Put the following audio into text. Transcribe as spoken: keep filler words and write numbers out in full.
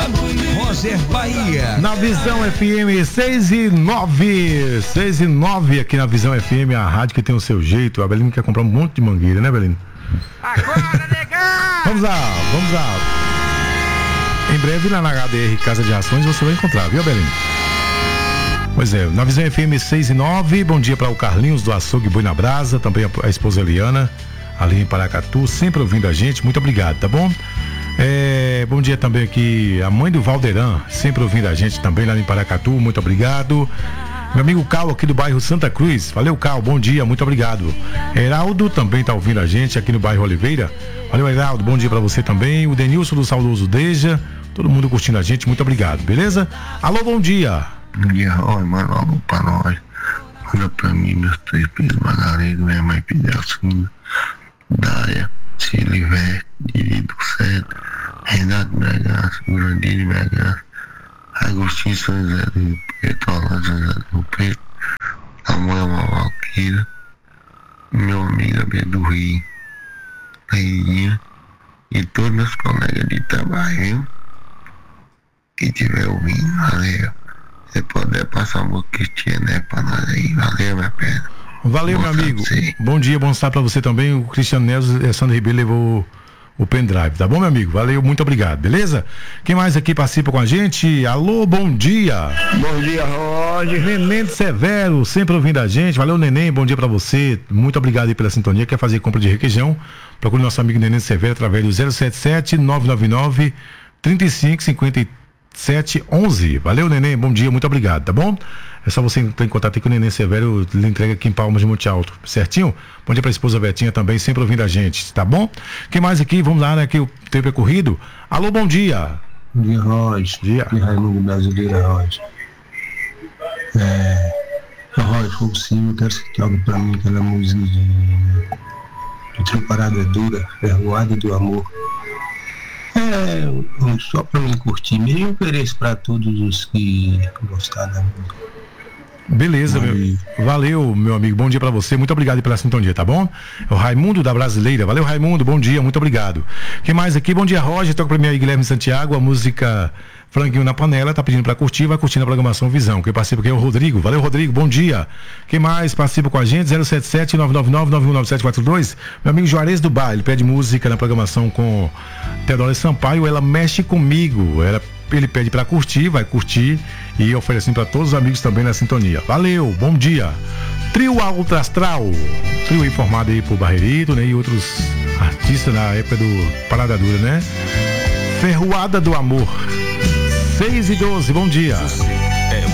Roger Bahia. Na Visão F M seis e nove. seis e nove aqui na Visão F M, a rádio que tem o seu jeito. A Belino quer comprar um monte de mangueira, né, Belino? Agora, negão! Vamos lá, vamos lá. Em breve lá na H D R Casa de Rações você vai encontrar, viu, Belino? Pois é, na Visão F M seis e nove, bom dia para o Carlinhos do Açougue Boi na Brasa, também a, a esposa Eliana, ali em Paracatu, sempre ouvindo a gente, muito obrigado, tá bom? É, bom dia também aqui, a mãe do Valderan, sempre ouvindo a gente também lá em Paracatu, muito obrigado. Meu amigo Cal aqui do bairro Santa Cruz, valeu Cal, bom dia, muito obrigado. Heraldo também tá ouvindo a gente aqui no bairro Oliveira, valeu Heraldo, bom dia para você também. O Denilson do Saudoso Deja, todo mundo curtindo a gente, muito obrigado, beleza? Alô, bom dia. Bom dia, Roy, manda alô pra nós. Manda pra mim, meus três filhos, Margarida, minha mãe Pidelcinha, Dália, Silivete, Dirido Certo, Renato Bregaço, Grandini Bregaço, Agostinho São José do Rio Preto, Olá São José do Rio Preto, Samuel Valqueira, meu amigo Abel do Rio, Leirinha, e todos meus colegas de trabalho, viu? Que tiver ouvindo, valeu. Se puder passar um pouquinho, né, pra nós aí, valeu, minha perna. Valeu, meu amigo. Bom dia, bom estar pra você também. O Cristiano Neves e Sandro Ribeiro levou o, o pendrive, tá bom, meu amigo? Valeu, muito obrigado, beleza? Quem mais aqui participa com a gente? Alô, bom dia. Bom dia, Roger. Neném Severo, sempre ouvindo a gente. Valeu, Neném, bom dia pra você. Muito obrigado aí pela sintonia. Quer fazer compra de requeijão? Procure nosso amigo Neném Severo através do zero sete sete, nove nove nove, trinta e cinco, cinquenta e sete onze. Valeu, Neném, bom dia, muito obrigado, tá bom? É só você entrar em contato aí com o Neném Severo, ele entrega aqui em Palmas de Monte Alto, certinho? Bom dia pra esposa Betinha também, sempre ouvindo a gente, tá bom? Quem mais aqui? Vamos lá, né, que o tempo é corrido. Alô, bom dia. Bom dia, Roger. Dia. Aqui Raimundo Brasileira, Roger. É... Roger, se for possível, eu quero que você toque pra mim aquela música de... de Temporada Dura, Ferroada do Amor. É, só pra mim curtir mesmo, eu ofereço pra todos os que gostaram da música. Beleza, meu. Valeu, meu amigo, bom dia pra você, muito obrigado pela sintonia, tá bom? É o Raimundo da Brasileira, valeu Raimundo, bom dia, muito obrigado. Quem mais aqui? Bom dia, Roger, toca pra mim aí Guilherme Santiago, a música Franguinho na Panela, tá pedindo pra curtir, vai curtindo a programação Visão. Quem participa aqui é o Rodrigo, valeu Rodrigo, bom dia. Quem mais participa com a gente? zero sete sete, nove nove nove, nove um nove sete quatro dois, meu amigo Juarez do Bar, ele pede música na programação com Teodoro Sampaio, Ela Mexe Comigo, ela ele pede pra curtir, vai curtir e oferecendo pra todos os amigos também na sintonia. Valeu, bom dia. Trio Alto Astral, trio aí formado aí por Barreirito, né, e outros artistas na época do Parada Dura, né? Ferroada do Amor, seis e doze, bom dia.